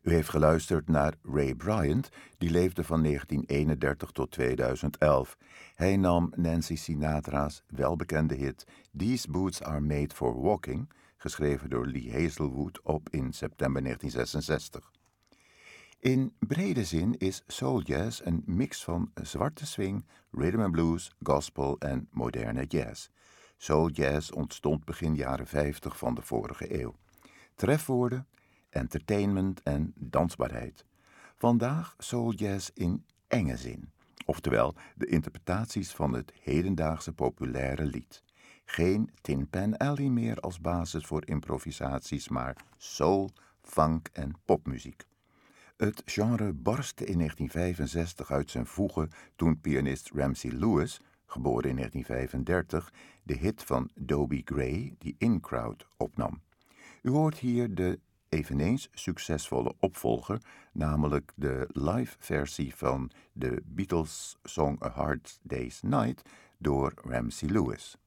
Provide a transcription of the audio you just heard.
U heeft geluisterd naar Ray Bryant, die leefde van 1931 tot 2011. Hij nam Nancy Sinatra's welbekende hit These Boots Are Made for Walking, geschreven door Lee Hazelwood, op in september 1966. In brede zin is soul jazz een mix van zwarte swing, rhythm and blues, gospel en moderne jazz. Soul jazz ontstond begin jaren 50 van de vorige eeuw. Trefwoorden, entertainment en dansbaarheid. Vandaag soul jazz in enge zin, oftewel de interpretaties van het hedendaagse populaire lied. Geen Tin Pan Alley meer als basis voor improvisaties, maar soul, funk en popmuziek. Het genre barstte in 1965 uit zijn voegen toen pianist Ramsey Lewis, geboren in 1935, de hit van Dobie Gray, The In Crowd, opnam. U hoort hier de eveneens succesvolle opvolger, namelijk de live versie van de Beatles song A Hard Day's Night door Ramsey Lewis.